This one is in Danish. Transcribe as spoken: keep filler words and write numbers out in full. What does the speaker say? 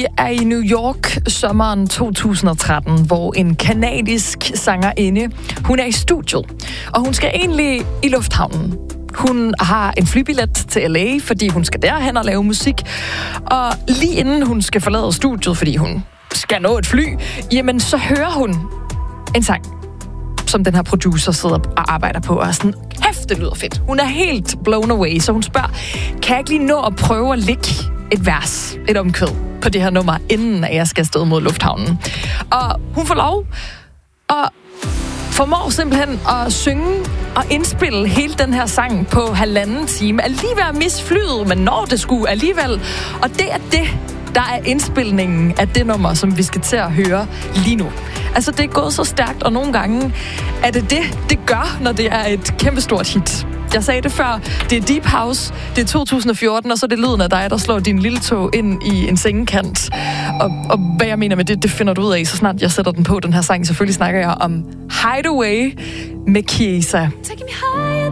Vi er i New York sommeren to tusind og tretten, hvor en kanadisk sangerinde, hun er i studiet, og hun skal egentlig i lufthavnen. Hun har en flybillet til L A, fordi hun skal derhen og lave musik. Og lige inden hun skal forlade studiet, fordi hun skal nå et fly, jamen så hører hun en sang, som den her producer sidder og arbejder på, og er sådan, hæft, det lyder fedt. Hun er helt blown away, så hun spørger, kan jeg ikke lige nå at prøve at lægge et vers, et omkvæd på det her nummer, inden jeg skal afsted mod lufthavnen. Og hun får lov, og formår simpelthen at synge og indspille hele den her sang på halvanden time. Alligevel er misflyet, men når det skulle alligevel. Og det er det, der er indspilningen af det nummer, som vi skal til at høre lige nu. Altså, det er gået så stærkt, og nogle gange er det det, det gør, når det er et kæmpestort hit. Jeg sagde det før, det er Deep House, det er to tusind og fjorten, og så er det lyden af dig, der slår din lille tog ind i en sengekant. Og, og hvad jeg mener med det, det finder du ud af, så snart jeg sætter den på, den her sang. Selvfølgelig snakker jeg om Hideaway med Chiesa. Taking me higher